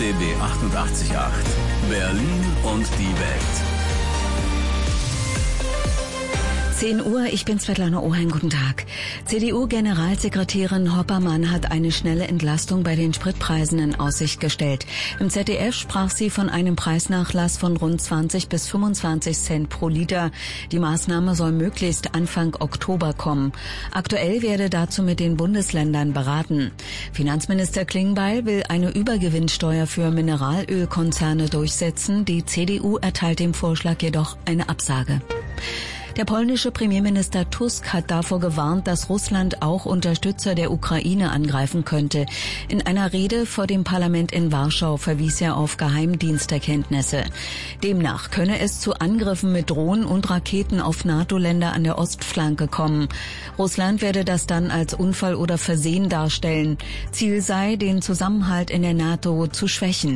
RBB 88.8 Berlin und die Welt. 10 Uhr, ich bin Svetlana Oheim, guten Tag. CDU-Generalsekretärin Hoppermann hat eine schnelle Entlastung bei den Spritpreisen in Aussicht gestellt. Im ZDF sprach sie von einem Preisnachlass von rund 20 bis 25 Cent pro Liter. Die Maßnahme soll möglichst Anfang Oktober kommen. Aktuell werde dazu mit den Bundesländern beraten. Finanzminister Klingbeil will eine Übergewinnsteuer für Mineralölkonzerne durchsetzen. Die CDU erteilt dem Vorschlag jedoch eine Absage. Der polnische Premierminister Tusk hat davor gewarnt, dass Russland auch Unterstützer der Ukraine angreifen könnte. In einer Rede vor dem Parlament in Warschau verwies er auf Geheimdiensterkenntnisse. Demnach könne es zu Angriffen mit Drohnen und Raketen auf NATO-Länder an der Ostflanke kommen. Russland werde das dann als Unfall oder Versehen darstellen. Ziel sei, den Zusammenhalt in der NATO zu schwächen.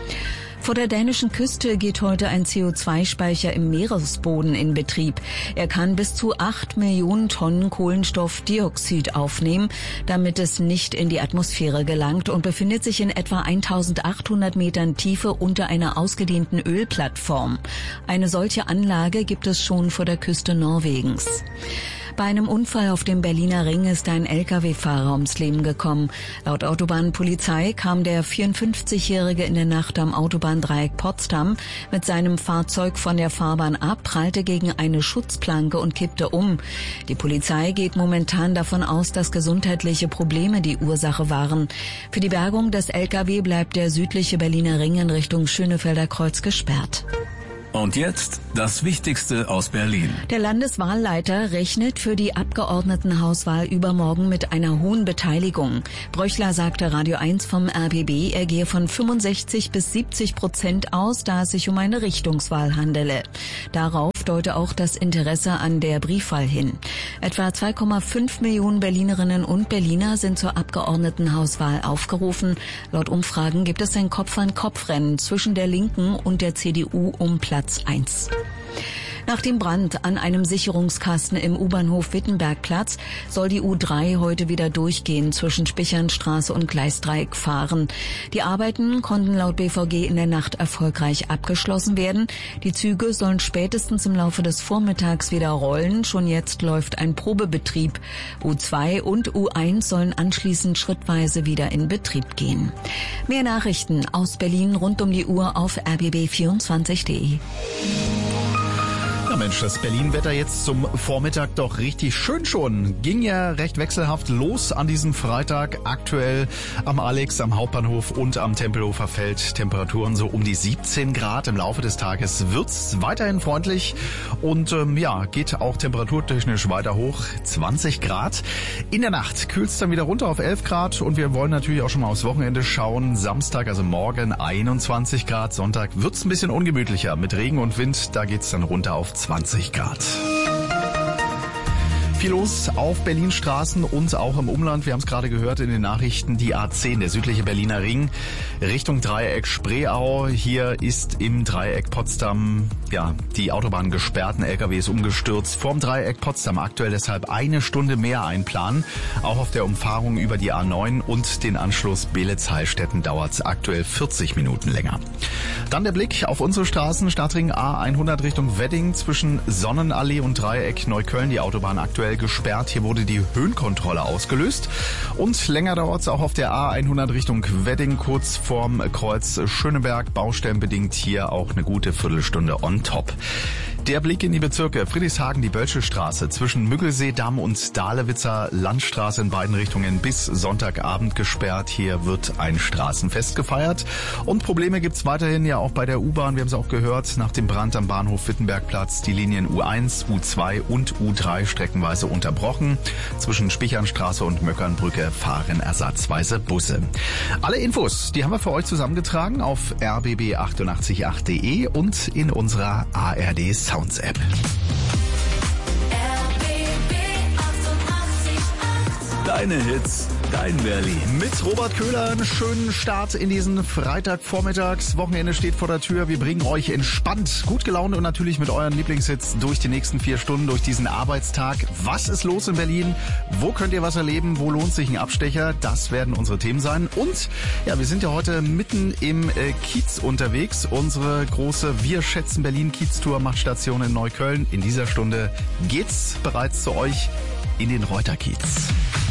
Vor der dänischen Küste geht heute ein CO2-Speicher im Meeresboden in Betrieb. Er kann bis zu 8 Millionen Tonnen Kohlenstoffdioxid aufnehmen, damit es nicht in die Atmosphäre gelangt, und befindet sich in etwa 1800 Metern Tiefe unter einer ausgedehnten Ölplattform. Eine solche Anlage gibt es schon vor der Küste Norwegens. Bei einem Unfall auf dem Berliner Ring ist ein Lkw-Fahrer ums Leben gekommen. Laut Autobahnpolizei kam der 54-Jährige in der Nacht am Autobahndreieck Potsdam mit seinem Fahrzeug von der Fahrbahn ab, prallte gegen eine Schutzplanke und kippte um. Die Polizei geht momentan davon aus, dass gesundheitliche Probleme die Ursache waren. Für die Bergung des Lkw bleibt der südliche Berliner Ring in Richtung Schönefelder Kreuz gesperrt. Und jetzt das Wichtigste aus Berlin. Der Landeswahlleiter rechnet für die Abgeordnetenhauswahl übermorgen mit einer hohen Beteiligung. Bröchler sagte Radio 1 vom RBB, er gehe von 65 bis 70% aus, da es sich um eine Richtungswahl handele. Darauf deute auch das Interesse an der Briefwahl hin. Etwa 2,5 Millionen Berlinerinnen und Berliner sind zur Abgeordnetenhauswahl aufgerufen. Laut Umfragen gibt es ein Kopf-an-Kopf-Rennen zwischen der Linken und der CDU um Platz 1. Nach dem Brand an einem Sicherungskasten im U-Bahnhof Wittenbergplatz soll die U3 heute wieder durchgehend zwischen Spichernstraße und Gleisdreieck fahren. Die Arbeiten konnten laut BVG in der Nacht erfolgreich abgeschlossen werden. Die Züge sollen spätestens im Laufe des Vormittags wieder rollen. Schon jetzt läuft ein Probebetrieb. U2 und U1 sollen anschließend schrittweise wieder in Betrieb gehen. Mehr Nachrichten aus Berlin rund um die Uhr auf rbb24.de. Ja Mensch, das Berlin-Wetter jetzt zum Vormittag doch richtig schön schon. Ging ja recht wechselhaft los an diesem Freitag. Aktuell am Alex, am Hauptbahnhof und am Tempelhofer Feld Temperaturen so um die 17 Grad. Im Laufe des Tages wird's weiterhin freundlich und geht auch temperaturtechnisch weiter hoch. 20 Grad. In der Nacht kühlt's dann wieder runter auf 11 Grad und wir wollen natürlich auch schon mal aufs Wochenende schauen. Samstag, also morgen 21 Grad. Sonntag wird's ein bisschen ungemütlicher mit Regen und Wind. Da geht's dann runter auf 20 Grad. Viel los auf Berlin Straßen und auch im Umland. Wir haben es gerade gehört in den Nachrichten, die A10, der südliche Berliner Ring, Richtung Dreieck Spreeau. Hier ist im Dreieck Potsdam die Autobahn gesperrt, ein LKW ist umgestürzt. Vorm Dreieck Potsdam aktuell deshalb eine Stunde mehr einplanen. Auch auf der Umfahrung über die A9 und den Anschluss Beelitz-Heilstätten dauert es aktuell 40 Minuten länger. Dann der Blick auf unsere Straßen. Stadtring A100 Richtung Wedding zwischen Sonnenallee und Dreieck Neukölln. Die Autobahn aktuell gesperrt. Hier wurde die Höhenkontrolle ausgelöst. Und länger dauert es auch auf der A100 Richtung Wedding, kurz vorm Kreuz Schöneberg. Baustellenbedingt hier auch eine gute Viertelstunde on top. Der Blick in die Bezirke Friedrichshagen, die Bölsche Straße zwischen Müggelsee-Damm und Dahlewitzer Landstraße in beiden Richtungen bis Sonntagabend gesperrt. Hier wird ein Straßenfest gefeiert. Und Probleme gibt's weiterhin ja auch bei der U-Bahn. Wir haben es auch gehört, nach dem Brand am Bahnhof Wittenbergplatz die Linien U1, U2 und U3 streckenweise unterbrochen. Zwischen Spichernstraße und Möckernbrücke fahren ersatzweise Busse. Alle Infos, die haben wir für euch zusammengetragen auf rbb888.de und in unserer ARD Sounds App. Deine Hits, dein Berlin. Mit Robert Köhler einen schönen Start in diesen Freitagvormittags. Wochenende steht vor der Tür. Wir bringen euch entspannt, gut gelaunt und natürlich mit euren Lieblingshits durch die nächsten 4 Stunden, durch diesen Arbeitstag. Was ist los in Berlin? Wo könnt ihr was erleben? Wo lohnt sich ein Abstecher? Das werden unsere Themen sein. Und ja, wir sind ja heute mitten im Kiez unterwegs. Unsere große Wir schätzen Berlin Kiez-Tour macht Station in Neukölln. In dieser Stunde geht's bereits zu euch in den Reuterkiez.